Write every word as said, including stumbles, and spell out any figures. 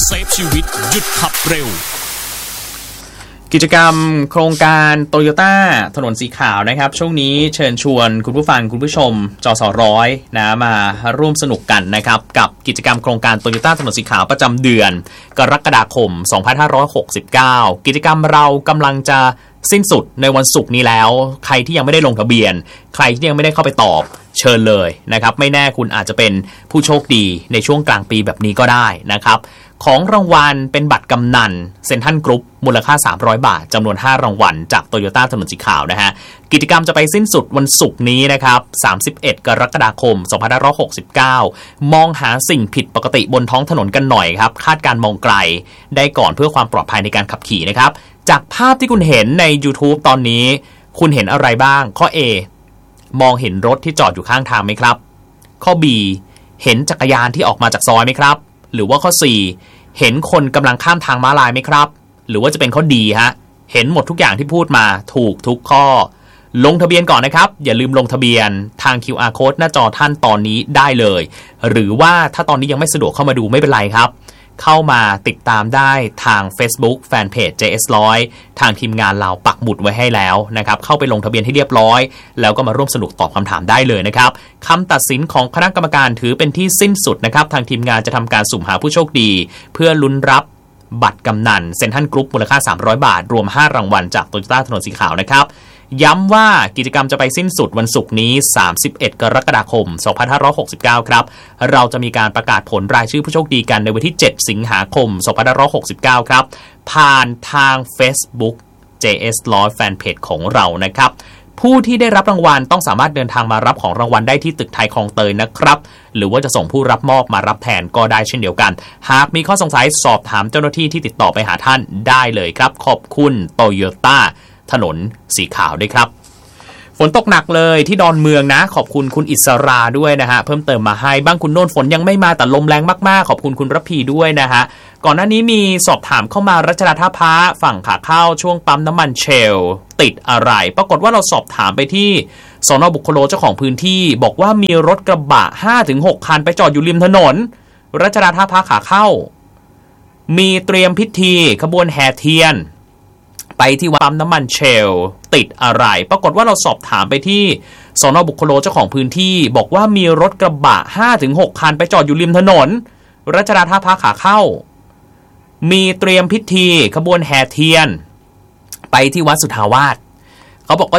เซฟชีวิตหยุดขับเร็วกิจกรรมโครงการโตโยต้าถนนสีขาวนะครับช่วงนี้เชิญชวนคุณผู้ฟังคุณผู้ชมจสร้อยนะมาร่วมสนุกกันนะครับกับกิจกรรมโครงการโตโยต้าถนนสีขาวประจำเดือนกรกฎาคมสองพันห้าร้อยหกสิบเก้ากิจกรรมเรากำลังจะสิ้นสุดในวันศุกร์นี้แล้วใครที่ยังไม่ได้ลงทะเบียนใครที่ยังไม่ได้เข้าไปตอบเชิญเลยนะครับไม่แน่คุณอาจจะเป็นผู้โชคดีในช่วงกลางปีแบบนี้ก็ได้นะครับของรางวัลเป็นบัตรกำนันเซ็นทรัลกรุ๊ปมูลค่าสามร้อยบาทจำนวนห้ารางวัลจากโตโยต้าถนนสีขาวนะฮะกิจกรรมจะไปสิ้นสุดวันศุกร์นี้นะครับสามสิบเอ็ดกรกฎาคมสองพันห้าร้อยหกสิบเก้ามองหาสิ่งผิดปกติบนท้องถนนกันหน่อยครับคาดการมองไกลได้ก่อนเพื่อความปลอดภัยในการขับขี่นะครับจากภาพที่คุณเห็นใน YouTube ตอนนี้คุณเห็นอะไรบ้างข้อ A มองเห็นรถที่จอดอยู่ข้างทางไหมครับข้อ B เห็นจักรยานที่ออกมาจากซอยไหมครับหรือว่าข้อ C เห็นคนกำลังข้ามทางม้าลายไหมครับหรือว่าจะเป็นข้อ D ฮะเห็นหมดทุกอย่างที่พูดมาถูกทุกข้อลงทะเบียนก่อนนะครับอย่าลืมลงทะเบียนทาง คิว อาร์ Code หน้าจอท่านตอนนี้ได้เลยหรือว่าถ้าตอนนี้ยังไม่สะดวกเข้ามาดูไม่เป็นไรครับเข้ามาติดตามได้ทาง Facebook Fanpage เจ เอส หนึ่งร้อยทางทีมงานเราปักหมุดไว้ให้แล้วนะครับเข้าไปลงทะเบียนให้เรียบร้อยแล้วก็มาร่วมสนุกตอบคำถามได้เลยนะครับคำตัดสินของคณะกรรมการถือเป็นที่สิ้นสุดนะครับทางทีมงานจะทำการสุ่มหาผู้โชคดีเพื่อลุ้นรับบัตรกำนันเซ็นทรัลกรุ๊ปมูลค่าสามร้อยบาทรวมห้ารางวัลจากโตโยต้าถนนสีขาวนะครับย้ำว่ากิจกรรมจะไปสิ้นสุดวันศุกร์นี้สามสิบเอ็ดกรกฎาคมสองพันห้าร้อยหกสิบเก้าครับเราจะมีการประกาศผลรายชื่อผู้โชคดีกันในวันที่เจ็ดสิงหาคมสองพันห้าร้อยหกสิบเก้าครับผ่านทาง Facebook เจ เอส หนึ่งร้อย Fanpage ของเรานะครับผู้ที่ได้รับรางวัลต้องสามารถเดินทางมารับของรางวัลได้ที่ตึกไทยคลองเตยนะครับหรือว่าจะส่งผู้รับมอบมารับแทนก็ได้เช่นเดียวกันหากมีข้อสงสัยสอบถามเจ้าหน้าที่ที่ติดต่อไปหาท่านได้เลยครับขอบคุณโตโยต้าถนนสีขาวด้วยครับฝนตกหนักเลยที่ดอนเมืองนะขอบคุณคุณอิสราด้วยนะฮะเพิ่มเติมมาให้บ้างคุณโน่นฝนยังไม่มาแต่ลมแรงมากๆขอบคุณคุณระพีด้วยนะฮะก่อนหน้านี้มีสอบถามเข้ามารัชดาท่าพระฝั่งขาเข้าช่วงปั๊มน้ำมันเชลติดอะไรปรากฏว่าเราสอบถามไปที่สน.บุคโลเจ้าของพื้นที่บอกว่ามีรถกระบะ ห้าถึงหก คันไปจอดอยู่ริมถนนรัชดาท่าพระขาเข้ามีเตรียมพิธีขบวนแห่เทียนไปที่ปั๊มน้ำมันเชลติดอะไรปรากฏว่าเราสอบถามไปที่สน.บุคโลเจ้าของพื้นที่บอกว่ามีรถกระบะ ห้าถึงหก คันไปจอดอยู่ริมถนนรัชดาท่าพระขาเข้ามีเตรียมพิธีขบวนแห่เทียนไปที่วัดสุทธาวาสเขาบอกว่า